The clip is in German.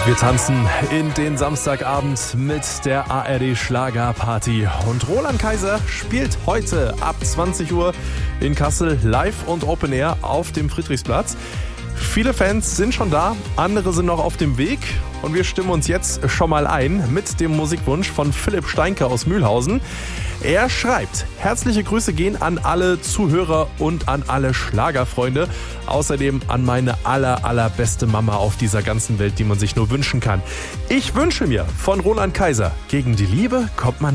Wir tanzen in den Samstagabend mit der ARD Schlagerparty. Und Roland Kaiser spielt heute ab 20 Uhr in Kassel live und Open Air auf dem Friedrichsplatz. Viele Fans sind schon da, andere sind noch auf dem Weg. Und wir stimmen uns jetzt schon mal ein mit dem Musikwunsch von Philipp Steinke aus Mühlhausen. Er schreibt: Herzliche Grüße gehen an alle Zuhörer und an alle Schlagerfreunde. Außerdem an meine allerbeste Mama auf dieser ganzen Welt, die man sich nur wünschen kann. Ich wünsche mir von Roland Kaiser: Gegen die Liebe kommt man